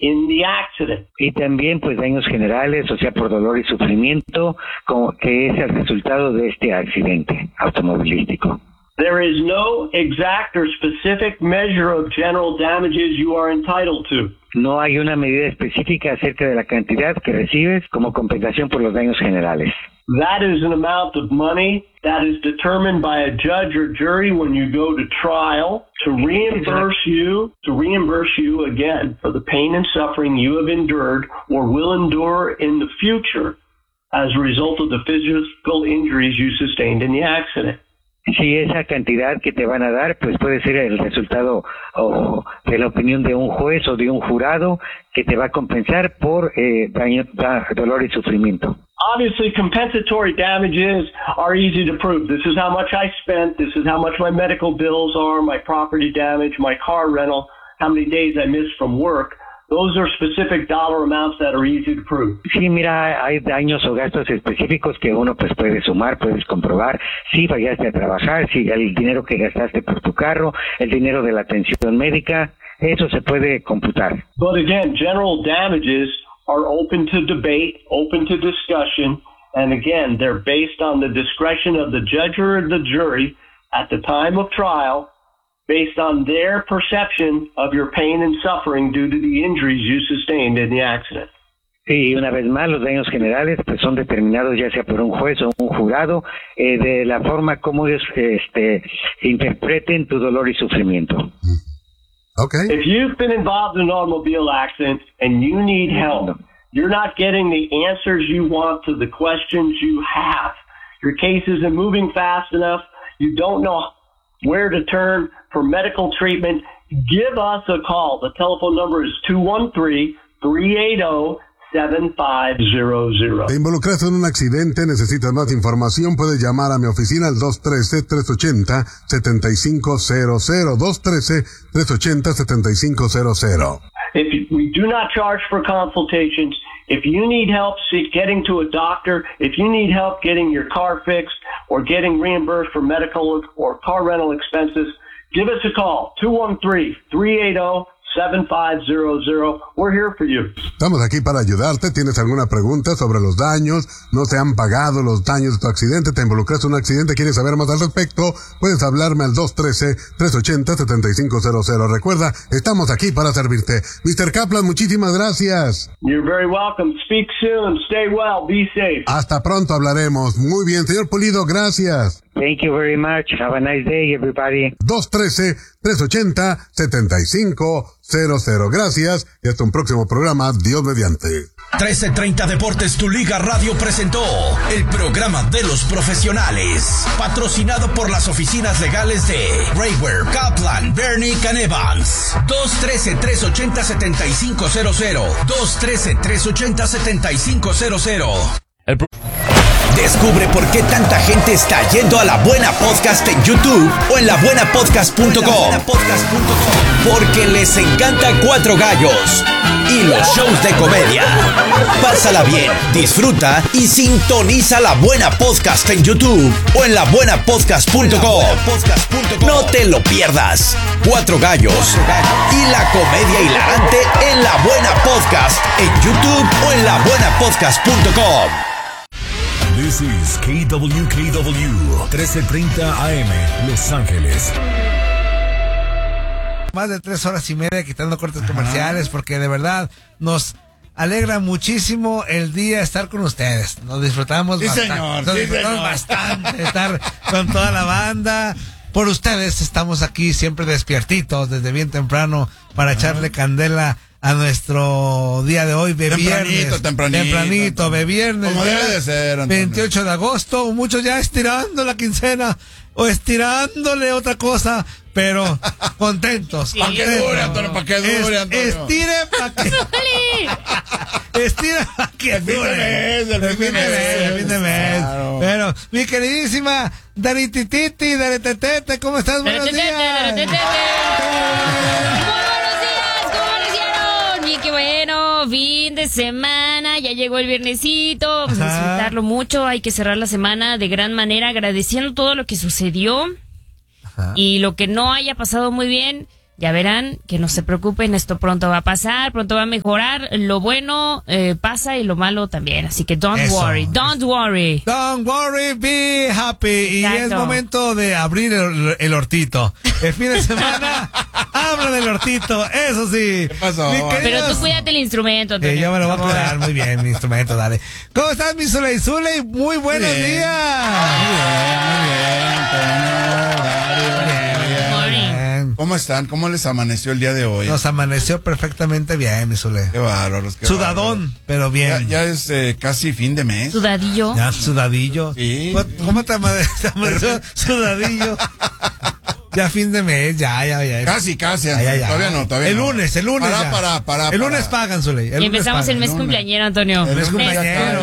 in the accident. Y también pues daños generales, o sea, por dolor y sufrimiento, como que es el resultado de este accidente automovilístico. There is no exact or specific measure of general damages you are entitled to. No hay una medida específica acerca de la cantidad que recibes como compensación por los daños generales. That is an amount of money that is determined by a judge or jury when you go to trial to reimburse you again for the pain and suffering you have endured or will endure in the future as a result of the physical injuries you sustained in the accident. Sí, esa cantidad que te van a dar, pues puede ser el resultado de la opinión de un juez o de un jurado que te va a compensar por dolor y sufrimiento. Obviously, compensatory damages are easy to prove. This is how much I spent. This is how much my medical bills are, my property damage, my car rental, how many days I missed from work. Those are specific dollar amounts that are easy to prove. Sí, mira, hay daños o gastos específicos que uno pues puede sumar, puedes comprobar si fallaste a trabajar, si el dinero que gastaste por tu carro, el dinero de la atención médica, eso se puede computar. But again, general damages are open to debate, open to discussion, and again, they're based on the discretion of the judge or the jury at the time of trial, based on their perception of your pain and suffering due to the injuries you sustained in the accident. Sí, una vez más, los daños generales pues son determinados ya sea por un juez o un jurado de la forma como ellos interpreten tu dolor y sufrimiento. Okay. If you've been involved in an automobile accident and you need help, you're not getting the answers you want to the questions you have. Your case isn't moving fast enough. You don't know where to turn for medical treatment. Give us a call. The telephone number is 213-380-7500. Te involucraste en un accidente, necesitas más información, puedes llamar a mi oficina al 213-380-7500, 213-380-7500. We do not charge for consultations. If you need help getting to a doctor, if you need help getting your car fixed or getting reimbursed for medical or car rental expenses, give us a call, 213-380-7500. We're here for you. Estamos aquí para ayudarte. ¿Tienes alguna pregunta sobre los daños? ¿No te han pagado los daños de tu accidente? ¿Te involucraste en un accidente? ¿Quieres saber más al respecto? Puedes hablarme al 213-380-7500. Recuerda, estamos aquí para servirte. Mr. Kaplan, muchísimas gracias. You're very welcome. Speak soon. Stay well. Be safe. Hasta pronto hablaremos. Muy bien, señor Pulido, gracias. Thank you very much. Have a nice day, everybody. 213-380-7500. Gracias y hasta un próximo programa, Dios mediante. 1330 Deportes, tu Liga Radio presentó el programa de los profesionales, patrocinado por las oficinas legales de Raywear, Kaplan, Bernick and Evans. 213-380-7500. 213-380-7500. Descubre por qué tanta gente está yendo a La Buena Podcast en YouTube o en labuenapodcast.com. Porque les encanta Cuatro Gallos y los shows de comedia. Pásala bien, disfruta y sintoniza La Buena Podcast en YouTube o en labuenapodcast.com. No te lo pierdas. Cuatro Gallos y la comedia hilarante en La Buena Podcast en YouTube o en labuenapodcast.com. This is KWKW 1330 AM, Los Ángeles. Más de 3 horas y media quitando cortes comerciales, porque de verdad nos alegra muchísimo el día estar con ustedes. Nos disfrutamos bastante estar con toda la banda. Por ustedes estamos aquí siempre despiertitos desde bien temprano para echarle candela a nuestro día de hoy, tempranito, de viernes. Como debe de ser, Antonio. 28 de agosto, muchos ya estirando la quincena o estirándole otra cosa, pero contentos. ¿Para qué dure, Antonio? Antonio? Estire para que estira para que dure. El fin de mes. Claro. Pero, mi queridísima Daritititi, Daritetete, ¿cómo estás? Buenos días. Qué bueno, fin de semana, ya llegó el viernesito, vamos a disfrutarlo mucho, hay que cerrar la semana de gran manera, agradeciendo todo lo que sucedió y lo que no haya pasado muy bien, Ya verán que no se preocupen, esto pronto va a pasar, pronto va a mejorar. Lo bueno pasa y lo malo también. Así que don't worry. Don't worry, be happy. Exacto. Y es momento de abrir el hortito. El fin de semana, habla del hortito, eso sí. ¿Qué pasó? Pero tú cuídate el instrumento, Antonio. Yo me lo voy a cuidar muy bien, mi instrumento, dale. ¿Cómo estás, mi Zuley? Zuley, muy buenos días. ¿Cómo están? ¿Cómo les amaneció el día de hoy? Nos amaneció perfectamente bien, mi Zuley. Qué bárbaros. Sudadón, pero bien. Ya es casi fin de mes. Sudadillo. Ya, sudadillo. Sí. ¿Cómo te amaneció sudadillo? Ya fin de mes, ya. Casi. Ya. Todavía no. El lunes. Para. El lunes pagan, Zuley. Y empezamos el mes cumpleañero, Antonio. El mes cumpleañero.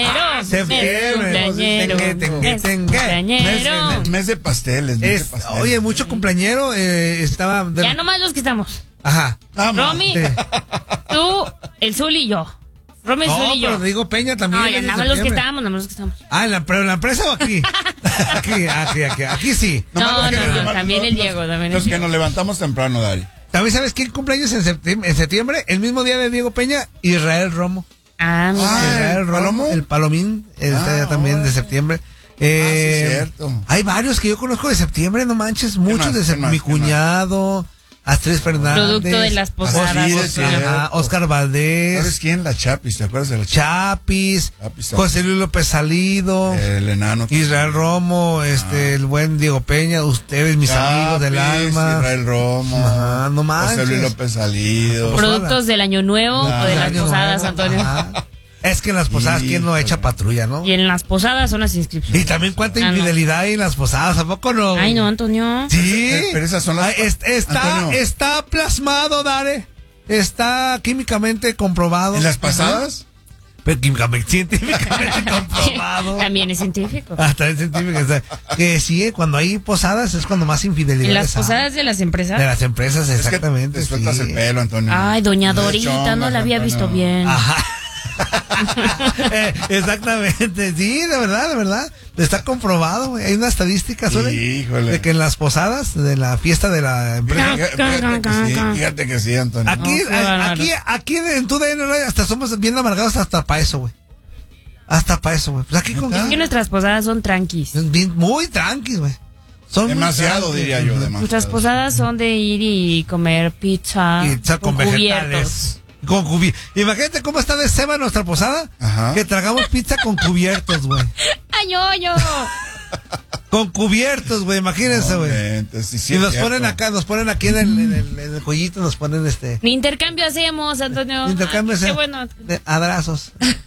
Mes de pasteles. Oye, mucho cumpleañero. Estaba. Ya nomás los que estamos. Ajá. Romy, tú, el Zul y yo. Romy, el Zul y yo. Pero digo Peña también. No, ya nada más los que estamos, Ah, ¿pero en la empresa o aquí? Aquí sí. No, también el Diego. Los que nos levantamos temprano, Dari. ¿También sabes quién cumpleaños en septiembre? El mismo día de Diego Peña, Israel Romo. Ah, mira. Israel Romo, el Palomín, día también de septiembre. Sí, cierto. Hay varios que yo conozco de septiembre, no manches, muchos de septiembre. Mi cuñado, Astrid Fernández. Producto de las posadas. Oscar Valdés. ¿Sabes quién? La Chapis, ¿te acuerdas de la Chapis? José Luis López Salido. El enano. Israel Romo, el buen Diego Peña, ustedes, mis amigos del alma. Israel Romo. Ajá, no manches. José Luis López Salido. Productos del año nuevo o de las posadas, Antonio. Ajá. Es que en las posadas, ¿quién no echa patrulla, no? Y en las posadas son las inscripciones. Y también cuánta infidelidad hay en las posadas, ¿a poco no? Ay, no, Antonio. Sí. Pero esas son las... Está plasmado, Dare. Está químicamente comprobado. ¿En las pasadas? Pero científicamente comprobado. También es científico. Hasta es científico. Que sí, cuando hay posadas es cuando más infidelidad. ¿En las posadas de las empresas? De las empresas, exactamente. Es que te sueltas el pelo, Antonio. Ay, doña Dorita, no la había visto bien. Ajá. Exactamente, sí, de verdad, está comprobado, güey. Hay una estadística de que en las posadas de la fiesta de la empresa, fíjate que sí, Antonio. Aquí en tu DN hasta somos bien amargados hasta para eso, güey. Hasta para eso, güey. Pues aquí es que nuestras posadas son tranquis. Muy tranquis, güey. Son demasiado, diría yo, demasiado. Nuestras posadas son de ir y comer pizza con vegetales. Imagínate cómo está de ceba nuestra posada. Ajá. Que tragamos pizza con cubiertos, güey. ¡Ay, yo! Con cubiertos, güey, imagínense, güey. Y nos ponen acá, aquí en el cuellito, nos ponen Ni intercambio hacemos, Antonio. Qué bueno. Abrazos.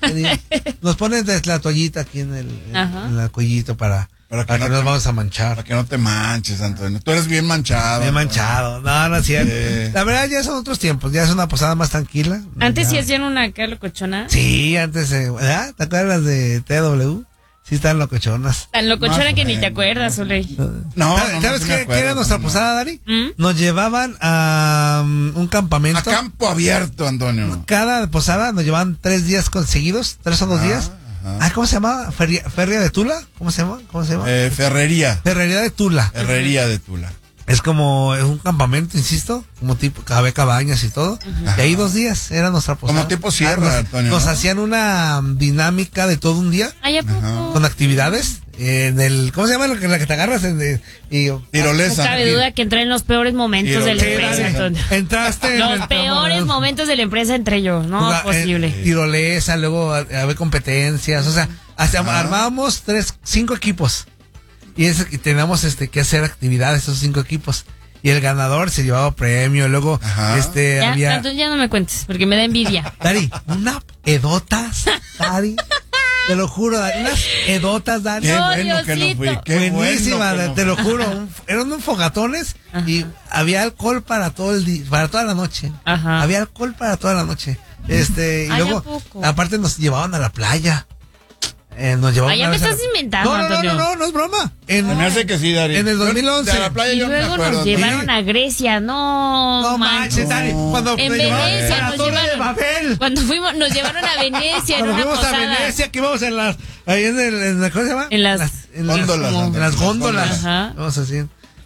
Nos ponen la toallita aquí en el cuellito para que no nos vamos a manchar. Para que no te manches, Antonio. Tú eres bien manchado. Bien manchado. No es cierto. La verdad, ya son otros tiempos. Ya es una posada más tranquila. Antes sí hacían una acá locochona. Sí, antes, ¿verdad? ¿Te acuerdas de TW? Sí, están locochonas. Tan locochona que ni te acuerdas, Zuley. No, ¿sabes qué era nuestra posada, Dari? Nos llevaban a un campamento. A campo abierto, Antonio. Cada posada nos llevaban 3 días conseguidos, 3 o 2 días. ¿Cómo se llama? ¿Feria de Tula? ¿Cómo se llama? Ferrería. Ferrería de Tula. Ferrería de Tula. Es un campamento, insisto, como tipo cabañas y todo. Y ahí 2 días era nuestra posada. Como tipo sierra, Antonio. Nos hacían una dinámica de todo un día. ¿A poco? Con actividades. ¿Cómo se llama la que te agarras? Tirolesa. No cabe duda que entré en los peores momentos de la empresa, Antonio. Entraste los peores momentos de la empresa entre yo. No es posible. Tirolesa, luego había competencias. O sea, armábamos 5 equipos. Y teníamos que hacer actividades, esos 5 equipos. Y el ganador se llevaba premio. Luego, había. Entonces ya no me cuentes, porque me da envidia. Dari, una edotas, Dari. Te lo juro, Dari, unas edotas, Dari. Qué bueno que no fui. Buenísima, te lo juro. Eran unos fogatones y había alcohol para toda la noche. Ajá. Había alcohol para toda la noche. Y luego, aparte nos llevaban a la playa. Nos llevaban ya me estás inventando, Antonio. No es broma. Me hace que sí, Dari. En el 2011. De la playa y yo luego me acuerdo, nos llevaron a Grecia, no manches, Dari. En Venecia nos llevaron. Cuando nos llevaron a Venecia en una posada. Cuando fuimos a Venecia, que íbamos ¿cómo se llama? En las góndolas. En las góndolas. Ajá. Vamos así.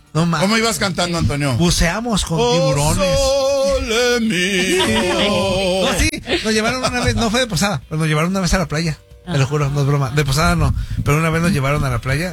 No mames. ¿Cómo ibas cantando, Antonio? Buceamos con tiburones. Sole mío. No, sí, nos llevaron una vez, no fue de posada, pero nos llevaron una vez a la playa. Te lo juro, no es broma. De posada no, pero una vez nos llevaron a la playa,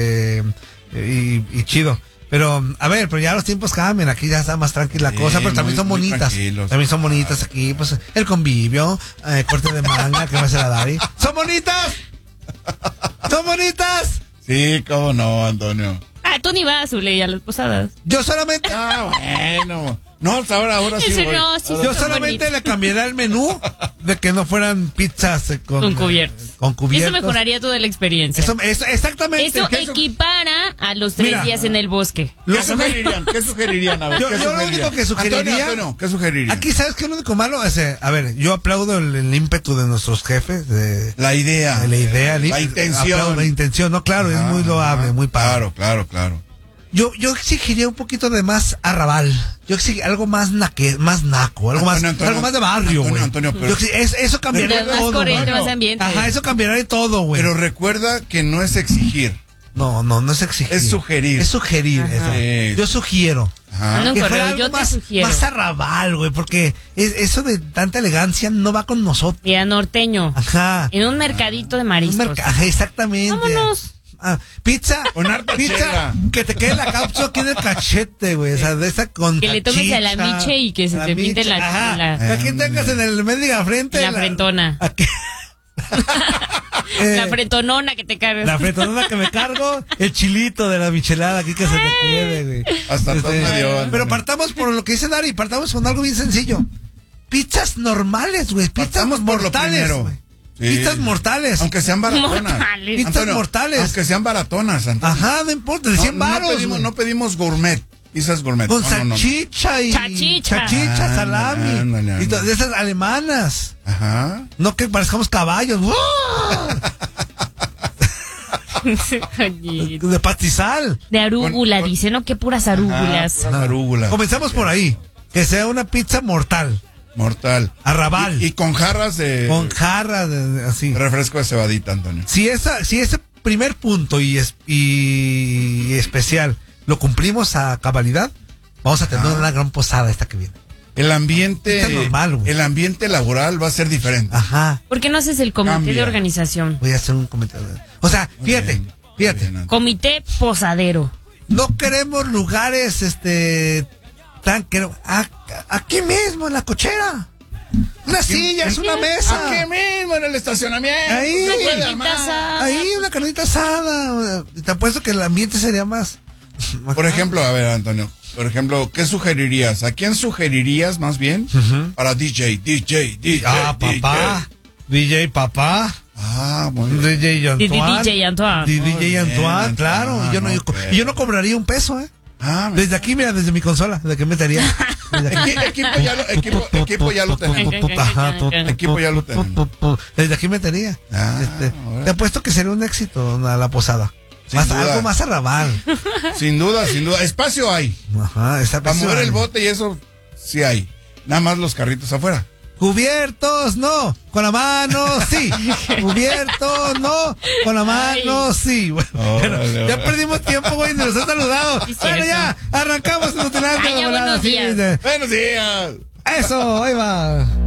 y chido. Pero, a ver, pero ya los tiempos cambian, aquí ya está más tranquila la cosa, pero también son bonitas. También son bonitas aquí, pues, el convivio, corte de manga, que va a ser la Dari. ¡Son bonitas! ¡Son bonitas! Sí, cómo no, Antonio. Tú ni vas, Zule, a las posadas. Yo solamente... Bueno. No, ahora sí voy. No, sí, Yo solamente le cambiaría el menú de que no fueran pizzas con cubiertos. Con cubiertos. Eso mejoraría toda la experiencia. Eso exactamente. Eso equipara a los 3 días en el bosque. ¿Qué sugerirían? A ver, yo lo único que sugeriría... Antonio, ¿qué sugerirían? Aquí, ¿sabes qué es lo único malo? A ver, yo aplaudo el ímpetu de nuestros jefes. La idea. La intención. La intención, no, claro, es muy loable, muy padre. Claro. Yo exigiría un poquito de más arrabal. Yo exigiría algo más naco, algo más de barrio, güey. Antonio, pero... Eso cambiaría más todo. corriente, más ambiente. Ajá, eso cambiaría todo, güey. Pero recuerda que no es exigir. No es exigir. Es sugerir. Es sugerir. Eso. Yo sugiero. Manda un correo, yo te sugiero. Más arrabal, güey, porque eso de tanta elegancia no va con nosotros. Mira, norteño. Ajá. En un mercadito de mariscos. Ajá, exactamente. Vámonos. Pizza chela. Que te quede la cápsula aquí en el cachete, güey. O sea, de esa con que le tomes a la miche y que se te pinte la aquí tengas en el mendiga frente. La frentona. Aquí. La frentonona que te cargas. La frentonona que me cargo. El chilito de la michelada aquí que se te quede, güey. Hasta todo me dio. Pero partamos por lo que dice Dari. Partamos con algo bien sencillo. Pizzas normales, güey. Pizzas mortales, güey. Sí. Pizzas mortales. Aunque sean baratonas. Pizzas Antonio, mortales. Aunque sean baratonas, Antonio. Ajá, no importa, de 100 varos. No pedimos gourmet. Pizzas gourmet. Con salchicha y... Chachicha, salami. Y todas esas alemanas. Ajá. No que parezcamos caballos. De pastizal. De arúgula, dice, ¿no? Qué puras arúgulas. Arúgula. Comencemos por ahí. Que sea una pizza mortal. Arrabal. Y con jarras de... Con jarras de así. Refresco de cebadita, Antonio. Si ese primer punto y especial lo cumplimos a cabalidad, vamos a tener una gran posada esta que viene. El ambiente normal, el ambiente laboral va a ser diferente. Ajá. ¿Por qué no haces el comité de organización? Voy a hacer un comité. O sea, fíjate. Comité posadero. No queremos lugares aquí mismo en la cochera. Una silla, es una mesa. Aquí mismo en el estacionamiento. Ahí, Una carnita asada. Te apuesto que el ambiente sería más. Por ejemplo, a ver, Antonio. Por ejemplo, ¿qué sugerirías? ¿A quién sugerirías más bien? Para DJ. Papá. DJ papá. Muy bien. DJ Antoine. DJ Antoine, claro. Y yo no cobraría un peso, desde aquí, mira, desde mi consola, desde que metería. Equipo ya lo tenemos. Equipo ya lo tenemos. Desde aquí metería. Te apuesto que sería un éxito la posada. Algo más arrabal. Sin duda. Espacio hay. Ajá, para mover el bote y eso sí hay. Nada más los carritos afuera. Cubiertos, no. Con la mano, sí. Cubiertos, no. Con la mano, sí. Bueno, ya perdimos tiempo, güey. Nos han saludado. Bueno, ya. Arrancamos. Buenos días. Buenos días. Eso, ahí va.